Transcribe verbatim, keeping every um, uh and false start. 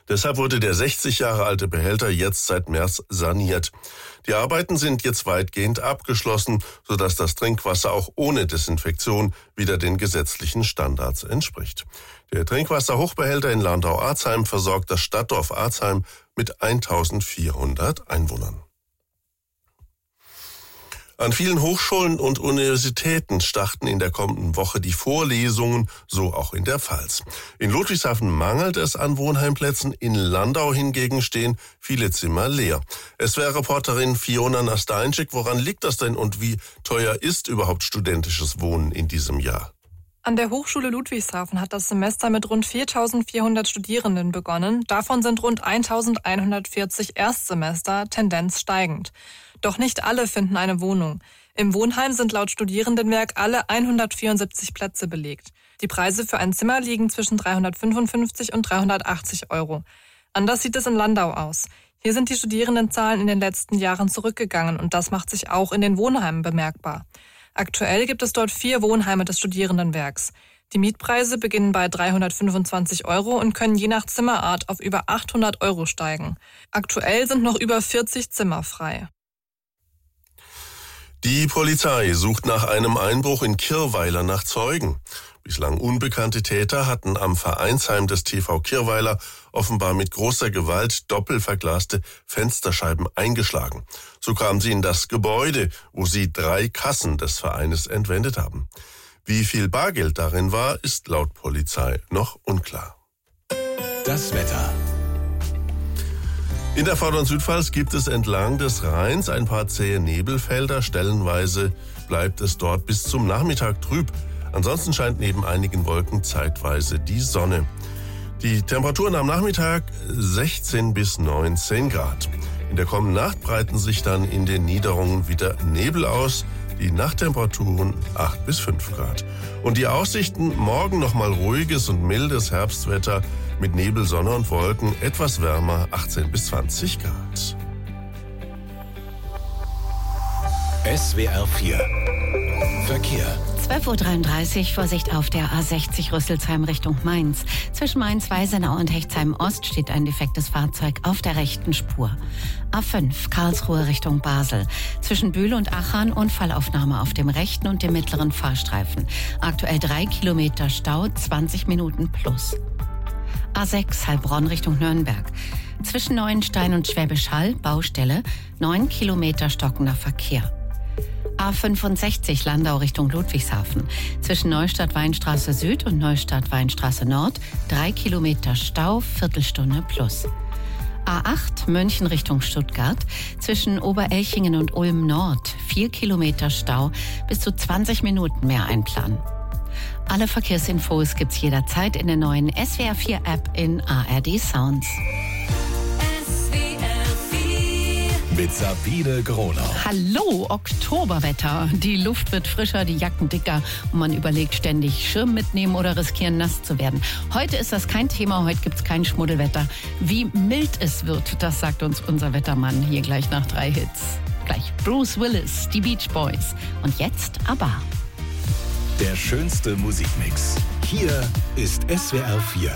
Deshalb wurde der sechzig Jahre alte Behälter jetzt seit März saniert. Die Arbeiten sind jetzt weitgehend abgeschlossen, sodass das Trinkwasser auch ohne Desinfektion wieder den gesetzlichen Standards entspricht. Der Trinkwasserhochbehälter in Landau-Arzheim versorgt das Stadtdorf Arzheim mit eintausendvierhundert Einwohnern. An vielen Hochschulen und Universitäten starten in der kommenden Woche die Vorlesungen, so auch in der Pfalz. In Ludwigshafen mangelt es an Wohnheimplätzen, in Landau hingegen stehen viele Zimmer leer. S W R-Reporterin Fiona Nasteinczyk, woran liegt das denn und wie teuer ist überhaupt studentisches Wohnen in diesem Jahr? An der Hochschule Ludwigshafen hat das Semester mit rund viertausendvierhundert Studierenden begonnen. Davon sind rund eintausendeinhundertvierzig Erstsemester, Tendenz steigend. Doch nicht alle finden eine Wohnung. Im Wohnheim sind laut Studierendenwerk alle hundertvierundsiebzig Plätze belegt. Die Preise für ein Zimmer liegen zwischen dreihundertfünfundfünfzig und dreihundertachtzig Euro. Anders sieht es in Landau aus. Hier sind die Studierendenzahlen in den letzten Jahren zurückgegangen und das macht sich auch in den Wohnheimen bemerkbar. Aktuell gibt es dort vier Wohnheime des Studierendenwerks. Die Mietpreise beginnen bei dreihundertfünfundzwanzig Euro und können je nach Zimmerart auf über achthundert Euro steigen. Aktuell sind noch über vierzig Zimmer frei. Die Polizei sucht nach einem Einbruch in Kirweiler nach Zeugen. Bislang unbekannte Täter hatten am Vereinsheim des T V Kirweiler offenbar mit großer Gewalt doppelverglaste Fensterscheiben eingeschlagen. So kamen sie in das Gebäude, wo sie drei Kassen des Vereines entwendet haben. Wie viel Bargeld darin war, ist laut Polizei noch unklar. Das Wetter. In der Vorder- und Südpfalz gibt es entlang des Rheins ein paar zähe Nebelfelder. Stellenweise bleibt es dort bis zum Nachmittag trüb. Ansonsten scheint neben einigen Wolken zeitweise die Sonne. Die Temperaturen am Nachmittag sechzehn bis neunzehn Grad. In der kommenden Nacht breiten sich dann in den Niederungen wieder Nebel aus. Die Nachttemperaturen acht bis fünf Grad. Und die Aussichten: morgen nochmal ruhiges und mildes Herbstwetter mit Nebel, Sonne und Wolken, etwas wärmer, achtzehn bis zwanzig Grad. S W R vier Verkehr. zwölf Uhr dreiunddreißig, Vorsicht auf der A sechzig Rüsselsheim Richtung Mainz. Zwischen Mainz-Weisenau und Hechtsheim-Ost steht ein defektes Fahrzeug auf der rechten Spur. A fünf, Karlsruhe Richtung Basel. Zwischen Bühl und Achern Unfallaufnahme auf dem rechten und dem mittleren Fahrstreifen. Aktuell drei Kilometer Stau, zwanzig Minuten plus. A sechs, Heilbronn Richtung Nürnberg. Zwischen Neuenstein und Schwäbisch Hall, Baustelle, neun Kilometer stockender Verkehr. A fünfundsechzig, Landau Richtung Ludwigshafen. Zwischen Neustadt-Weinstraße Süd und Neustadt-Weinstraße Nord, drei Kilometer Stau, Viertelstunde plus. A acht, München Richtung Stuttgart. Zwischen Oberelchingen und Ulm Nord, vier Kilometer Stau, bis zu zwanzig Minuten mehr einplanen. Alle Verkehrsinfos gibt's jederzeit in der neuen S W R vier App in A R D Sounds. Mit Sabine Gronau. Hallo, Oktoberwetter. Die Luft wird frischer, die Jacken dicker und man überlegt ständig, Schirm mitnehmen oder riskieren, nass zu werden. Heute ist das kein Thema, heute gibt's kein Schmuddelwetter. Wie mild es wird, das sagt uns unser Wettermann hier gleich nach drei Hits. Gleich Bruce Willis, die Beach Boys und jetzt ABBA. Der schönste Musikmix. Hier ist S W R vier